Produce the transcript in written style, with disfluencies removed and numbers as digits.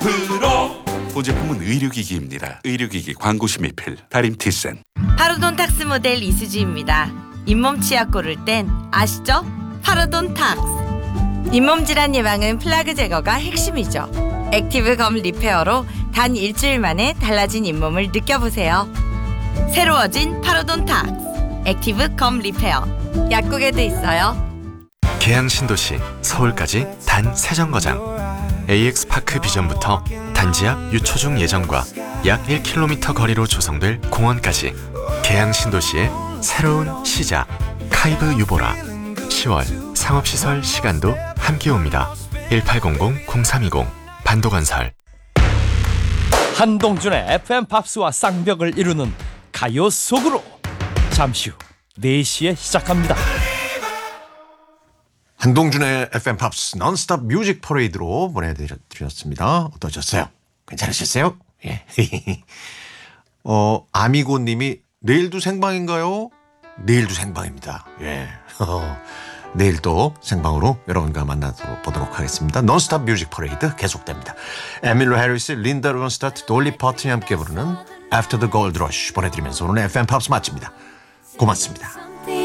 보제품은 의료기기입니다. 의료기기 광고시 미필 다림티센. 파로돈탁스 모델 이수지입니다. 잇몸 치약 고를 땐 아시죠? 파로돈탁스. 잇몸 질환 예방은 플라그 제거가 핵심이죠. 액티브 검 리페어로 단 일주일 만에 달라진 잇몸을 느껴보세요. 새로워진 파로돈탁스 액티브 검 리페어. 약국에도 있어요. 계양 신도시 서울까지 단 3정거장. AX파크 비전부터 단지 앞 유초중 예정과 약 1km 거리로 조성될 공원까지 계양 신도시의 새로운 시작. 카이브 유보라. 10월 상업시설 시간도 함께 옵니다. 1800-0320 반도건설. 한동준의 FM 팝스와 쌍벽을 이루는 가요 속으로 잠시 후 4시에 시작합니다. 한동준의 FM 팝스 non-stop 뮤직 퍼레이드로 보내드렸습니다. 어떠셨어요? 괜찮으셨어요? 예. 아미고님이 내일도 생방인가요? 내일도 생방입니다. 예. 내일 또 생방으로 여러분과 만나보도록 하겠습니다. non-stop 뮤직 퍼레이드 계속됩니다. 에밀로 해리스, 린다 론스타트, 돌리 파튼이 함께 부르는 After the Gold Rush 보내드리면서 오늘 FM 팝스 마칩니다. 고맙습니다.